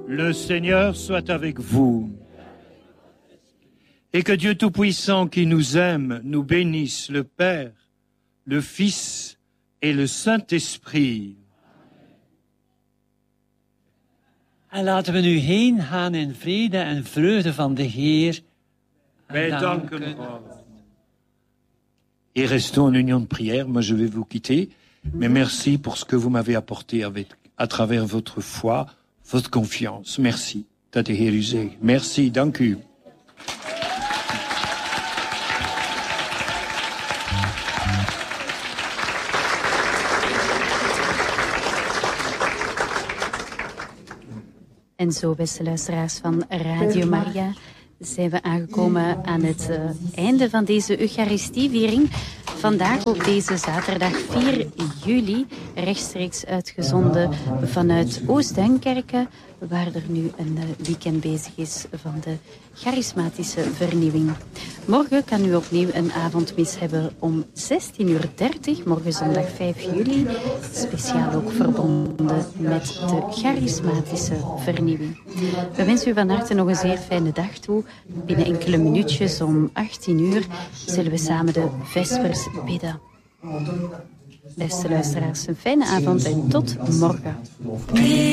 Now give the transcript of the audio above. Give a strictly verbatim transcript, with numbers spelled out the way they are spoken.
Le Seigneur soit avec vous. Et que Dieu Tout-Puissant qui nous aime, nous bénisse, le Père, le Fils et le Saint-Esprit. En laten we nu heen gaan in vrede en vreugde van de Heer. Wij danken God. Et restons en union de prière. Moi, je vais vous quitter. Mais merci pour ce que vous m'avez apporté avec, à travers votre foi, votre confiance. Merci. Dat de Heer u zegen. Merci, dank u. En zo, beste luisteraars van Radio Maria, zijn we aangekomen aan het uh, einde van deze Eucharistieviering. Vandaag op deze zaterdag vier juli, rechtstreeks uitgezonden vanuit Oost-Duinkerke, waar er nu een weekend bezig is van de charismatische vernieuwing. Morgen kan u opnieuw een avondmis hebben om zestien uur dertig, morgen zondag vijf juli, speciaal ook verbonden met de charismatische vernieuwing. We wensen u van harte nog een zeer fijne dag toe. Binnen enkele minuutjes om achttien uur zullen we samen de Vespers bidden. Beste luisteraars, een fijne avond en tot morgen.